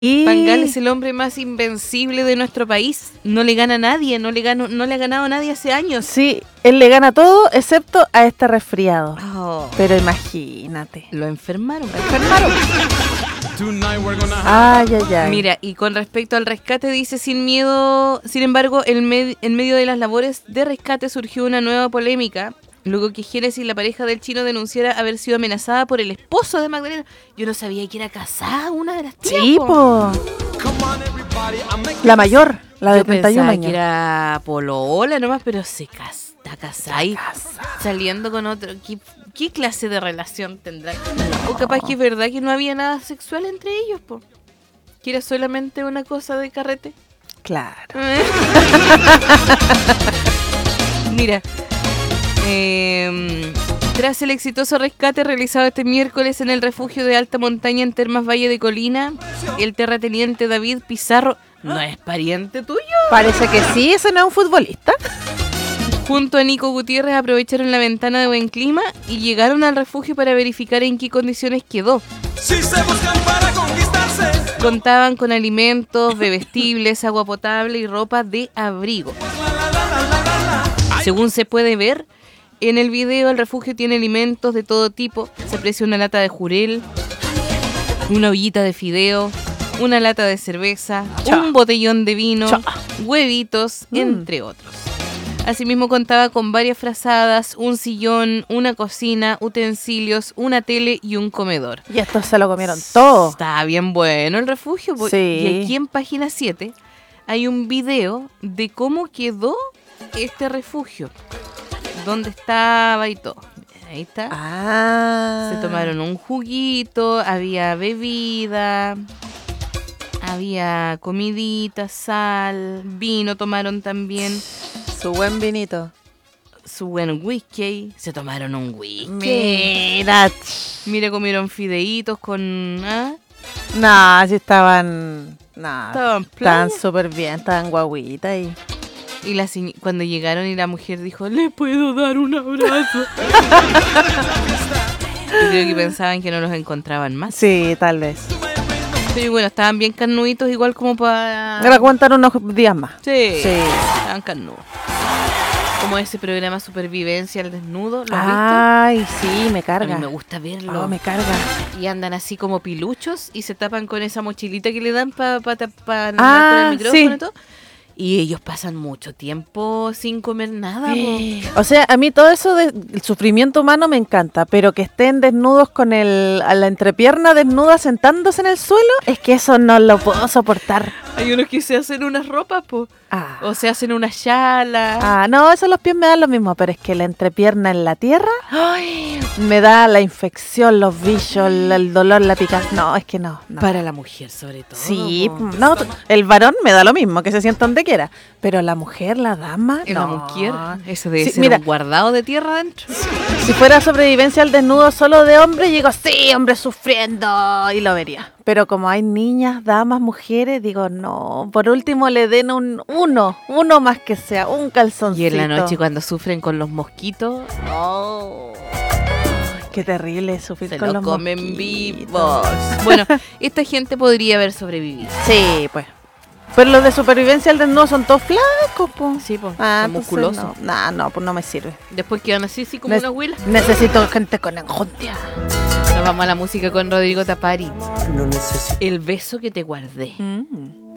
Pangal es el hombre más invencible de nuestro país. No le gana a nadie, no le ha ganado a nadie hace años. Sí, él le gana todo excepto a este resfriado. Oh. Pero imagínate. Lo enfermaron. Ay, ay, ay. Mira, y con respecto al rescate, dice sin miedo, sin embargo, en medio de las labores de rescate surgió una nueva polémica. Luego que Génesis, la pareja del chino, denunciara haber sido amenazada por el esposo de Magdalena. Yo no sabía que era casada una de las tías. Sí, po. La mayor, la de Yo 31 pensaba años. que era polola nomás, pero está casada y saliendo con otro. ¿Qué clase de relación tendrá? O capaz que es verdad que no había nada sexual entre ellos, po. Que era solamente una cosa de carrete. Claro. Mira, tras el exitoso rescate realizado este miércoles en el refugio de alta montaña en Termas Valle de Colina, el terrateniente David Pizarro, ¿no es pariente tuyo? Parece que sí, ese no es un futbolista. Junto a Nico Gutiérrez aprovecharon la ventana de buen clima y llegaron al refugio para verificar en qué condiciones quedó. Si se buscan para conquistarse. Contaban con alimentos, bebestibles, agua potable y ropa de abrigo. Según se puede ver en el video, el refugio tiene alimentos de todo tipo. Se aprecia una lata de jurel, una ollita de fideo, una lata de cerveza, un botellón de vino, huevitos, entre otros. Asimismo contaba con varias frazadas, un sillón, una cocina, utensilios, una tele y un comedor. Y estos se lo comieron todo. Está bien bueno el refugio. Sí. Y aquí en página 7 hay un video de cómo quedó este refugio, dónde estaba y todo. Ahí está. Ah. Se tomaron un juguito, había bebida, había comidita, sal, vino tomaron también. Su buen vinito. Su buen whisky. Se tomaron un whisky. Mira, comieron fideitos con... ¿ah? No, sí estaban... No, Estaban playa. estaban súper bien, estaban guaguitas y... Y cuando llegaron y la mujer dijo, ¿le puedo dar un abrazo? Yo creo que pensaban que no los encontraban más. Sí, tal vez. Pero bueno, estaban bien carnuditos igual como para... Ahora aguantar unos días más. Sí, Sí. estaban carnudos. Como ese programa Supervivencia al Desnudo, ¿lo has visto? Ay, sí, me A carga. mí me gusta verlo. Oh, me carga. Y andan así como piluchos y se tapan con esa mochilita que le dan para andar con el micrófono sí. y todo. Y ellos pasan mucho tiempo sin comer nada. O sea, a mí todo eso del sufrimiento humano me encanta, pero que estén desnudos con a la entrepierna desnuda sentándose en el suelo, es que eso no lo puedo soportar. Hay unos que se hacen unas ropas, Ah. o se hacen una chala. Ah, no, eso los pies me dan lo mismo, pero es que la entrepierna en la tierra, ¡ay! Me da la infección, los bichos, el dolor, la picazón. No, es que no. Para la mujer, sobre todo. Sí, no, el varón me da lo mismo, que se sienta donde quiera, pero la mujer, la dama, La no. mujer, eso debe Sí, ser mira, un guardado de tierra adentro. si fuera sobrevivencia al desnudo solo de hombre, digo, sí, hombre sufriendo, y lo vería. Pero como hay niñas, damas, mujeres, digo, no. Por último le den uno más que sea, un calzoncito. Y en la noche cuando sufren con los mosquitos, Oh, qué terrible sufrir se con lo los comen mosquitos. vivos. Bueno, esta gente podría haber sobrevivido. Sí, pues. Pero los de supervivencia al desnudo son todos flacos, pues. Sí, pues, Ah, son entonces musculosos. no, pues no me sirve. Después quedan así como una huila. Necesito gente con enjundia. Nos vamos a la música con Rodrigo Tapari. No necesito. El beso que te guardé. Mm.